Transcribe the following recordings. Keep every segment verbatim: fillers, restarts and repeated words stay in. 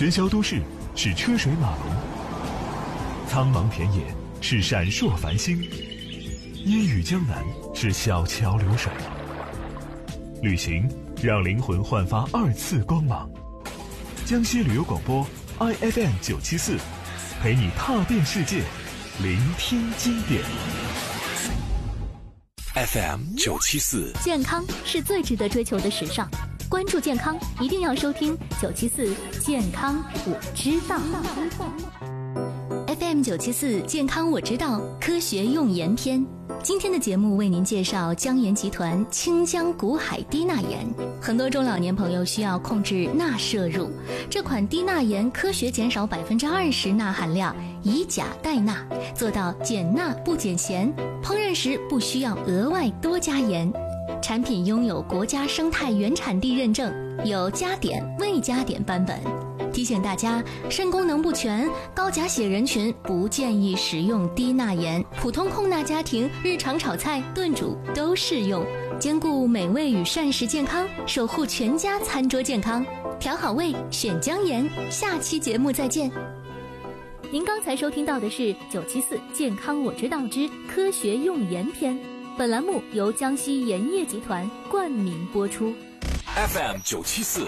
喧嚣都市是车水马龙，苍茫田野是闪烁繁星，烟雨江南是小桥流水。旅行让灵魂焕发二次光芒。江西旅游广播 I F M 九七四，陪你踏遍世界，聆听经典。 F M 九七四， 健康是最值得追求的时尚。关注健康，一定要收听九七四健康我知道。F M 九七四健康我知道，科学用盐篇。今天的节目为您介绍江盐集团清江古海低钠盐。很多中老年朋友需要控制钠摄入，这款低钠盐科学减少百分之二十钠含量，以钾代钠，做到减钠不减咸，烹饪时不需要额外多加盐。产品拥有国家生态原产地认证，有加碘、未加碘版本。提醒大家，肾功能不全、高钾血人群不建议食用低钠盐，普通控钠家庭日常炒菜、炖煮都适用，兼顾美味与膳食健康，守护全家餐桌健康。调好味，选江盐。下期节目再见。您刚才收听到的是九七四健康我知道之科学用盐篇。本栏目由江西盐业集团冠名播出。 F M 九七四，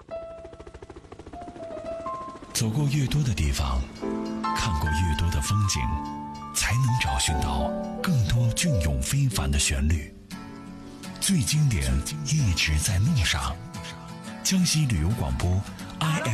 走过越多的地方，看过越多的风景，才能找寻到更多隽永非凡的旋律。最经典一直在路上。江西旅游广播 I F